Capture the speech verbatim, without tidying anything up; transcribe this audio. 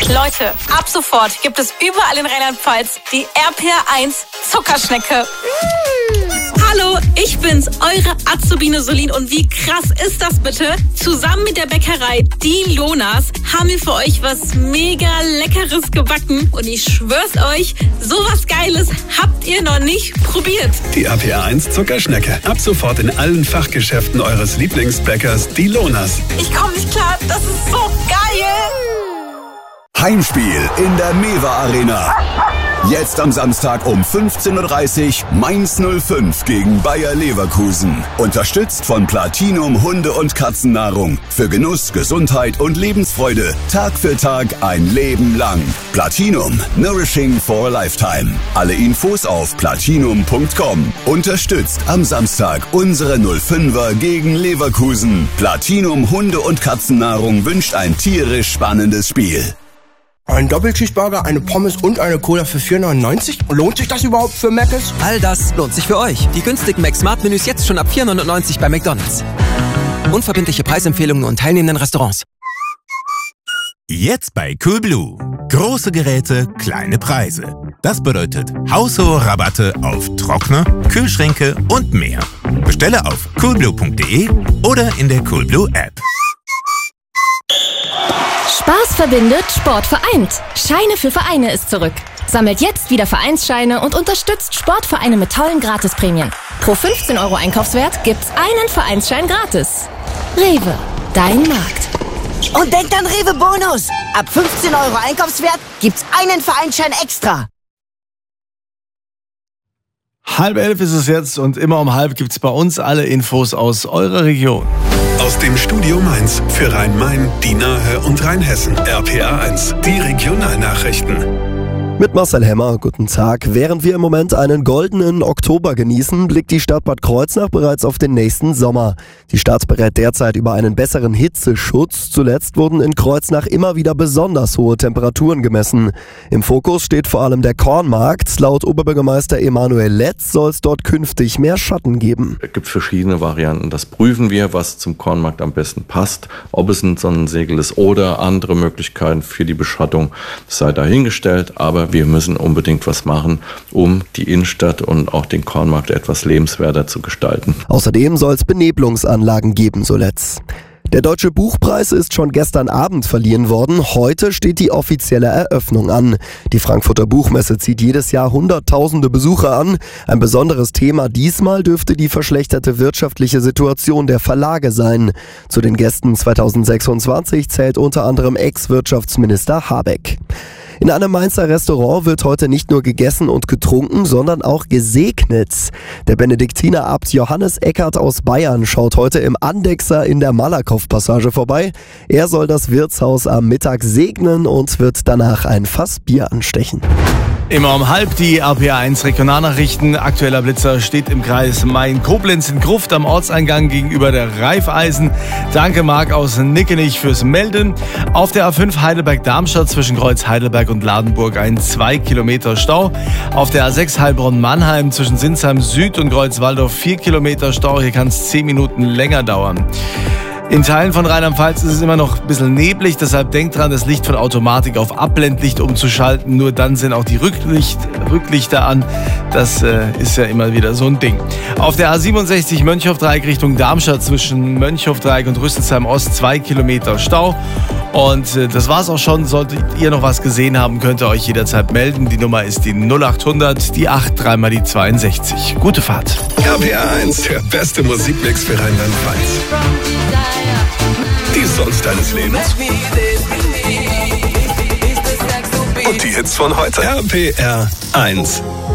Leute, ab sofort gibt es überall in Rheinland-Pfalz die R P R eins Zuckerschnecke. Mmh. Hallo, ich bin's, eure Azubine Solin. Und wie krass ist das bitte? Zusammen mit der Bäckerei Die Lonas haben wir für euch was mega Leckeres gebacken. Und ich schwör's euch, sowas Geiles habt ihr noch nicht probiert. Die R P R eins Zuckerschnecke. Ab sofort in allen Fachgeschäften eures Lieblingsbäckers Die Lonas. Ich komm nicht klar, das ist so geil. Heimspiel in der Mewa Arena. Jetzt am Samstag um fünfzehn Uhr dreißig Mainz null fünf gegen Bayer Leverkusen. Unterstützt von Platinum Hunde- und Katzennahrung. Für Genuss, Gesundheit und Lebensfreude. Tag für Tag ein Leben lang. Platinum. Nourishing for a Lifetime. Alle Infos auf platinum punkt com. Unterstützt am Samstag unsere null fünfer gegen Leverkusen. Platinum Hunde- und Katzennahrung wünscht ein tierisch spannendes Spiel. Ein Doppelcheeseburger, eine Pommes und eine Cola für vier neunundneunzig? Lohnt sich das überhaupt für Mc's? All das lohnt sich für euch. Die günstigen Mac-Smart-Menüs jetzt schon ab vier neunundneunzig bei McDonald's. Unverbindliche Preisempfehlungen und teilnehmenden Restaurants. Jetzt bei Coolblue. Große Geräte, kleine Preise. Das bedeutet haushohe Rabatte auf Trockner, Kühlschränke und mehr. Bestelle auf coolblue punkt de oder in der Coolblue App. Spaß verbindet, Sport vereint. Scheine für Vereine ist zurück. Sammelt jetzt wieder Vereinsscheine und unterstützt Sportvereine mit tollen Gratisprämien. Pro fünfzehn Euro Einkaufswert gibt's einen Vereinsschein gratis. Rewe, dein Markt. Und denkt an Rewe Bonus. Ab fünfzehn Euro Einkaufswert gibt's einen Vereinsschein extra. Halb elf ist es jetzt und immer um halb gibt's bei uns alle Infos aus eurer Region. Aus dem Studio Mainz für Rhein-Main, die Nahe und Rheinhessen. R P R eins, die Regionalnachrichten. Mit Marcel Hemmer, guten Tag. Während wir im Moment einen goldenen Oktober genießen, blickt die Stadt Bad Kreuznach bereits auf den nächsten Sommer. Die Stadt berät derzeit über einen besseren Hitzeschutz. Zuletzt wurden in Kreuznach immer wieder besonders hohe Temperaturen gemessen. Im Fokus steht vor allem der Kornmarkt. Laut Oberbürgermeister Emanuel Letz soll es dort künftig mehr Schatten geben. Es gibt verschiedene Varianten. Das prüfen wir, was zum Kornmarkt am besten passt. Ob es ein Sonnensegel ist oder andere Möglichkeiten für die Beschattung, sei dahingestellt. Aber wir müssen unbedingt was machen, um die Innenstadt und auch den Kornmarkt etwas lebenswerter zu gestalten. Außerdem soll es Benebelungsanlagen geben, so Letz. Der Deutsche Buchpreis ist schon gestern Abend verliehen worden. Heute steht die offizielle Eröffnung an. Die Frankfurter Buchmesse zieht jedes Jahr Hunderttausende Besucher an. Ein besonderes Thema diesmal dürfte die verschlechterte wirtschaftliche Situation der Verlage sein. Zu den Gästen zweitausendsechsundzwanzig zählt unter anderem Ex-Wirtschaftsminister Habeck. In einem Mainzer Restaurant wird heute nicht nur gegessen und getrunken, sondern auch gesegnet. Der Benediktinerabt Johannes Eckert aus Bayern schaut heute im Andexer in der Malakow-Passage vorbei. Er soll das Wirtshaus am Mittag segnen und wird danach ein Fass Bier anstechen. Immer um halb die R P R eins Regionalnachrichten. Aktueller Blitzer steht im Kreis Main-Koblenz in Gruft am Ortseingang gegenüber der Raiffeisen. Danke Marc aus Nickenich fürs Melden. Auf der A fünf Heidelberg-Darmstadt zwischen Kreuz Heidelberg und Ladenburg ein zwei Kilometer Stau. Auf der A sechs Heilbronn-Mannheim zwischen Sinsheim Süd und Kreuz-Waldorf vier Kilometer Stau. Hier kann es zehn Minuten länger dauern. In Teilen von Rheinland-Pfalz ist es immer noch ein bisschen neblig, deshalb denkt dran, das Licht von Automatik auf Abblendlicht umzuschalten. Nur dann sind auch die Rücklicht, Rücklichter an. Das äh, ist ja immer wieder so ein Ding. Auf der A siebenundsechzig Mönchhof-Dreieck Richtung Darmstadt zwischen Mönchhof-Dreieck und Rüsselsheim Ost zwei Kilometer Stau. Und äh, das war's auch schon. Solltet ihr noch was gesehen haben, könnt ihr euch jederzeit melden. Die Nummer ist die null achthundert, die acht, dreimal die zweiundsechzig. Gute Fahrt. R P R eins, der beste Musikmix für Rheinland-Pfalz. Die Songs deines Lebens. Und die Hits von heute. R P R eins.